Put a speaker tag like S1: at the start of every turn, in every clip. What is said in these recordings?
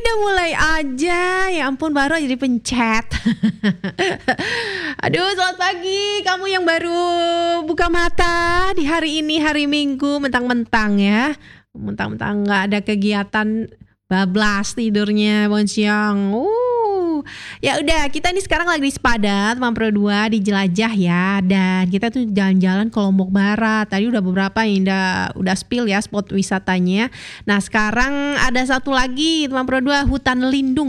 S1: udah mulai aja. Ya ampun, baru aja dipencet. Aduh, selamat pagi kamu yang baru buka mata di hari ini, hari Minggu, mentang-mentang ya. Mentang-mentang gak ada kegiatan, bablas tidurnya bangun siang. Ya udah, kita nih sekarang lagi di Sepadan, Teman Pro 2 di Jelajah ya. Dan kita tuh jalan-jalan ke Lombok Barat. Tadi udah beberapa yang udah spill ya spot wisatanya. Nah, sekarang ada satu lagi Teman Pro 2, hutan lindung.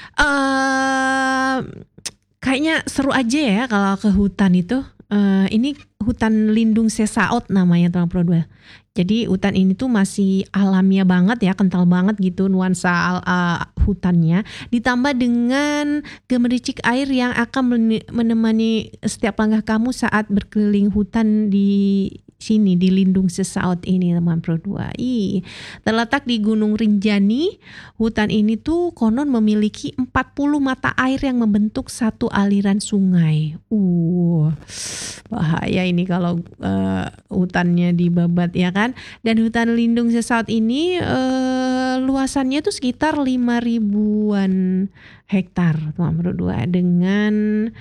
S1: Kayaknya seru aja ya kalau ke hutan itu. Ini hutan lindung Sesaut namanya Teman Pro 2. Jadi hutan ini tuh masih alamiah banget ya, kental banget gitu nuansa hutannya. Ditambah dengan gemericik air yang akan menemani setiap langkah kamu saat berkeliling hutan di sini, di Lindung Sesaut ini Teman Pro 2. Terletak di Gunung Rinjani. Hutan ini tuh konon memiliki 40 mata air yang membentuk satu aliran sungai. Bahaya ini kalau hutannya dibabat ya kan. Dan hutan Lindung Sesaut ini luasannya tuh sekitar 5.000-an hektar Teman Pro 2, dengan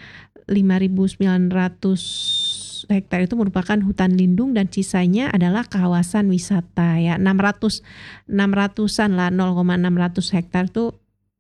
S1: 5.900 hektar itu merupakan hutan lindung dan sisanya adalah kawasan wisata ya. 600-an lah, 0,600 hektar tuh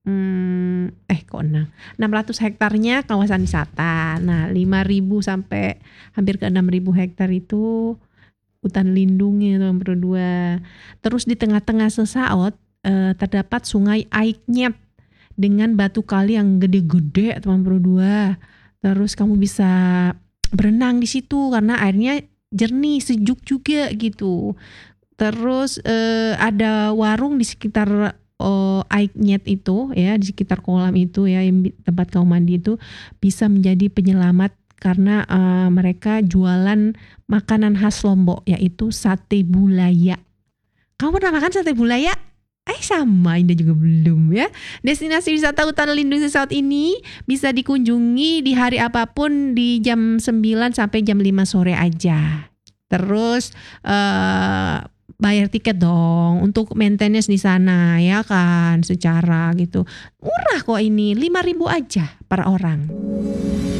S1: 600 hektarnya kawasan wisata. Nah, 5.000 sampai hampir ke 6.000 hektar itu hutan lindungnya Teman Pro 2. Terus di tengah-tengah Sesaut terdapat sungai Aiknyet dengan batu kali yang gede-gede Teman Pro 2. Terus kamu bisa berenang di situ karena airnya jernih, sejuk juga gitu. Terus ada warung di sekitar Aiknyet itu ya, di sekitar kolam itu ya, yang tempat kamu mandi itu bisa menjadi penyelamat karena mereka jualan makanan khas Lombok, yaitu sate bulaya. Kamu pernah makan sate bulaya? Sama, Indah juga belum ya. Destinasi wisata hutan lindung Sesaut ini bisa dikunjungi di hari apapun di jam 9 sampai jam 5 sore aja. Terus bayar tiket dong untuk maintenance di sana ya kan, secara gitu. Murah kok ini, 5.000 aja per orang.